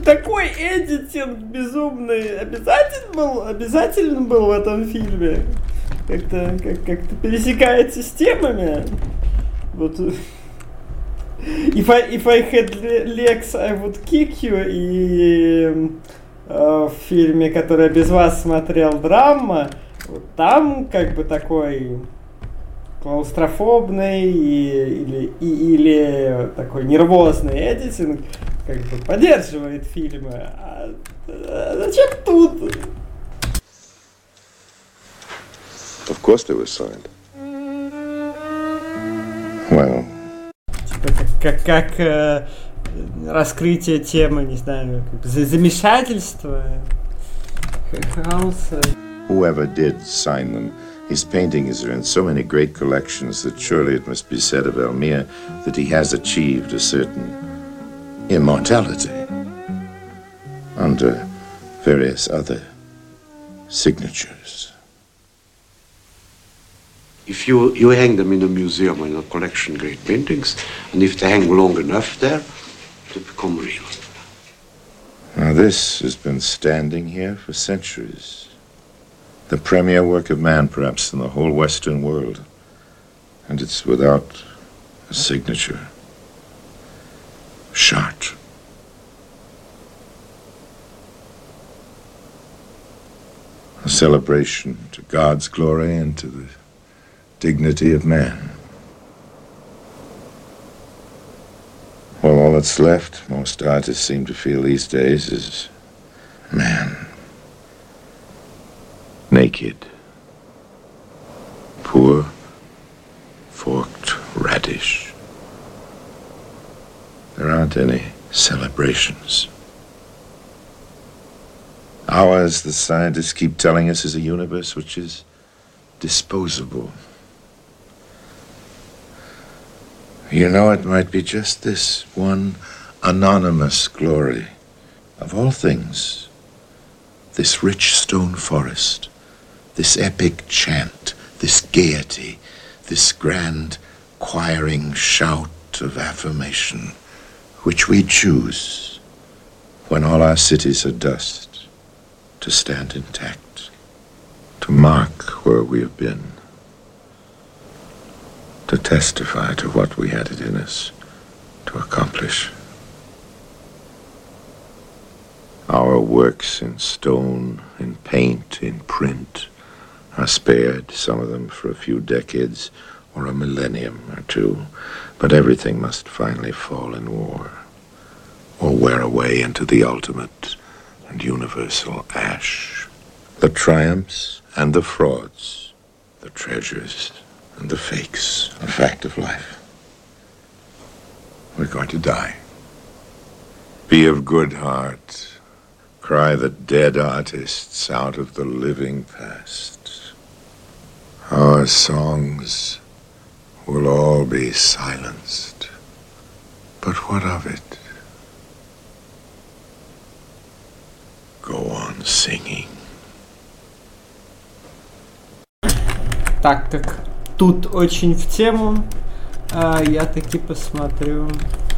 такой эдитинг безумный обязательно был в этом фильме. Как-то пересекается с темами. Вот. If I had legs, I would kick you. И в фильме, который я без вас смотрел, драма, вот там как бы такой клаустрофобный или такой нервозный эдитинг как бы поддерживает фильмы. А зачем тут? Of course they were signed. Well. Как раскрытие темы, не знаю, замешательства. Хаоса. Whoever did sign them, his paintings are in so many great collections that surely it must be said of Elmire that he has achieved a certain immortality under various other signatures. If you hang them in a museum or in a collection, great paintings, and if they hang long enough there, they become real. Now this has been standing here for centuries. The premier work of man, perhaps, in the whole Western world. And it's without a signature. Chartres. A celebration to God's glory and to the dignity of man. Well, all that's left, most artists seem to feel these days, is man. Naked. Poor, forked radish. There aren't any celebrations. Ours, the scientists keep telling us, is a universe which is disposable. You know, it might be just this one anonymous glory. Of all things, this rich stone forest, this epic chant, this gaiety, this grand choiring shout of affirmation, which we choose, when all our cities are dust, to stand intact, to mark where we have been, to testify to what we had it in us to accomplish. Our works in stone, in paint, in print are spared, some of them for a few decades or a millennium or two, but everything must finally fall in war or wear away into the ultimate and universal ash. The triumphs and the frauds, the treasures and the fakes, a fact of life. We're going to die. Be of good heart. Cry the dead artists out of the living past. Our songs will all be silenced. But what of it? Go on singing. Так как тут очень в тему, я таки посмотрю